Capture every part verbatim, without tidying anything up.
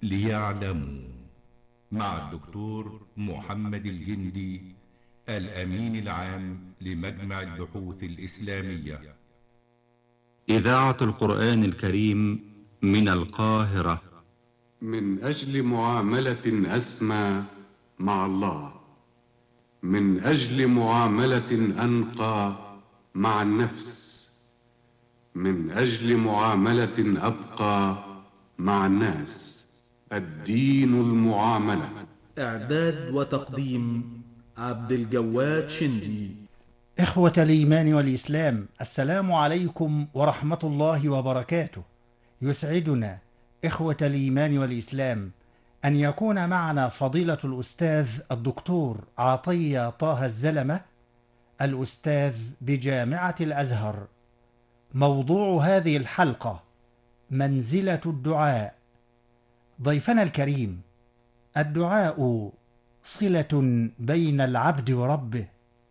ليعلموا مع الدكتور محمد الجندي الأمين العام لمجمع البحوث الإسلامية. إذاعة القرآن الكريم من القاهرة. من أجل معاملة أسمى مع الله، من أجل معاملة أنقى مع النفس، من أجل معاملة أبقى مع الناس. الدين المعاملة. إعداد وتقديم عبد الجواد شندي. إخوة الإيمان والإسلام، السلام عليكم ورحمة الله وبركاته. يسعدنا إخوة الإيمان والإسلام أن يكون معنا فضيلة الأستاذ الدكتور عطية طه الزلمة، الأستاذ بجامعة الأزهر. موضوع هذه الحلقة منزلة الدعاء. ضيفنا الكريم، الدعاء صلة بين العبد وربه،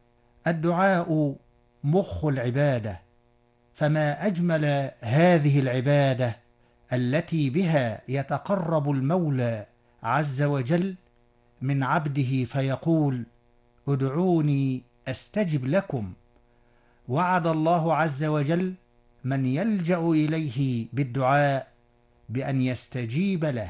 الدعاء مخ العبادة، فما أجمل هذه العبادة التي بها يتقرب المولى عز وجل من عبده فيقول: ادعوني أستجب لكم. وعد الله عز وجل من يلجأ إليه بالدعاء بأن يستجيب له.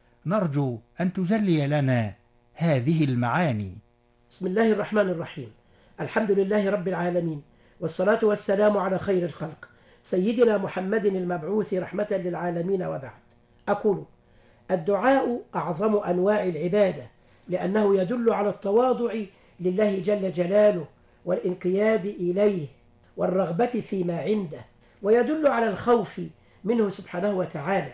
نرجو أن تجلي لنا هذه المعاني. بسم الله الرحمن الرحيم. الحمد لله رب العالمين، والصلاة والسلام على خير الخلق سيدنا محمد المبعوث رحمة للعالمين، وبعد. أقول: الدعاء أعظم أنواع العبادة، لأنه يدل على التواضع لله جل جلاله والانقياد إليه والرغبة فيما عنده، ويدل على الخوف منه سبحانه وتعالى،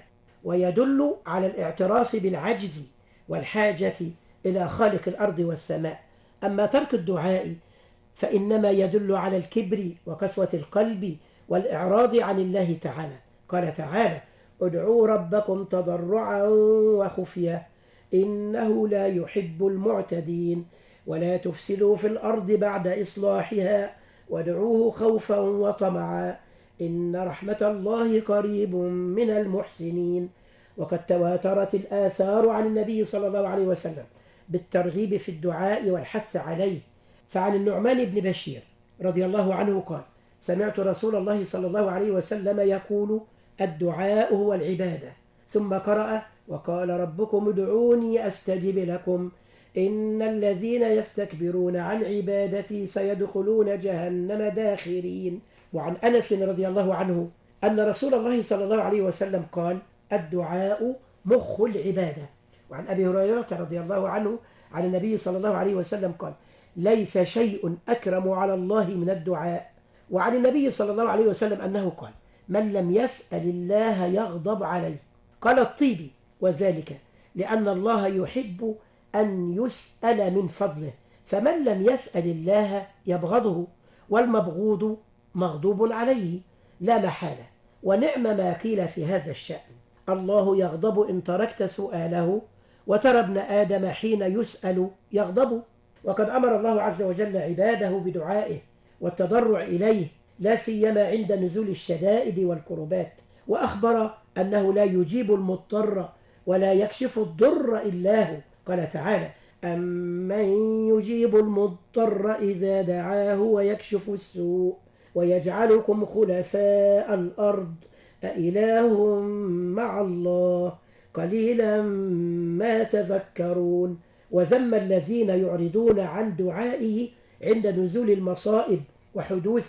ويدل على الاعتراف بالعجز والحاجة إلى خالق الأرض والسماء. أما ترك الدعاء فإنما يدل على الكبر وقسوة القلب والإعراض عن الله تعالى. قال تعالى: ادعوا ربكم تضرعا وخفية إنه لا يحب المعتدين ولا تفسدوا في الأرض بعد إصلاحها وادعوه خوفا وطمعا إن رحمة الله قريب من المحسنين. وقد تواترت الآثار عن النبي صلى الله عليه وسلم بالترغيب في الدعاء والحث عليه. فعن النعمان بن بشير رضي الله عنه قال: سمعت رسول الله صلى الله عليه وسلم يقول: الدعاء هو العبادة. ثم قرأ: وقال ربكم ادعوني أستجب لكم إن الذين يستكبرون عن عبادتي سيدخلون جهنم داخرين. وعن أنس رضي الله عنه أن رسول الله صلى الله عليه وسلم قال: الدعاء مخ العبادة. وعن أبي هريرة رضي الله عنه عن النبي صلى الله عليه وسلم قال: ليس شيء أكرم على الله من الدعاء. وعن النبي صلى الله عليه وسلم أنه قال: من لم يسأل الله يغضب عليه. قال الطيبي: وذلك لأن الله يحب أن يسأل من فضله، فمن لم يسأل الله يبغضه، والمبغوض مغضوب عليه لا محالة. ونعم ما قيل في هذا الشأن: الله يغضب إن تركت سؤاله، وترى ابن آدم حين يسأل يغضب. وقد أمر الله عز وجل عباده بدعائه والتضرع إليه، لا سيما عند نزول الشدائد والكربات، وأخبر أنه لا يجيب المضطر ولا يكشف الضر إلا هو. قال تعالى: أمن يجيب المضطر إذا دعاه ويكشف السوء ويجعلكم خلفاء الأرض أإله مع الله قليلا ما تذكرون. وذم الذين يعرضون عن دعائه عند نزول المصائب وحدوث